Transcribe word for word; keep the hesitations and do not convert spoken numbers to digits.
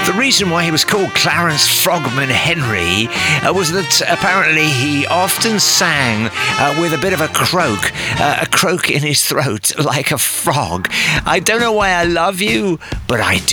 The reason why he was called Clarence Frogman Henry uh, was that apparently he often sang uh, with a bit of a croak, uh, a croak in his throat like a frog. I don't know why I love you, but I do.